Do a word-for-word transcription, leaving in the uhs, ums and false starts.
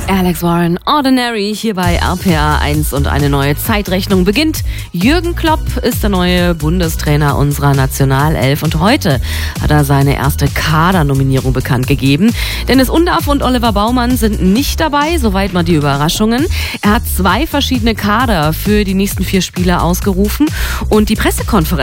Alex Warren, Ordinary, hier bei R P R eins und eine neue Zeitrechnung beginnt. Jürgen Klopp ist der neue Bundestrainer unserer Nationalelf und heute hat er seine erste Kadernominierung bekannt gegeben. Dennis Undaff und Oliver Baumann sind nicht dabei, soweit mal die Überraschungen. Er hat zwei verschiedene Kader für die nächsten vier Spiele ausgerufen und die Pressekonferenz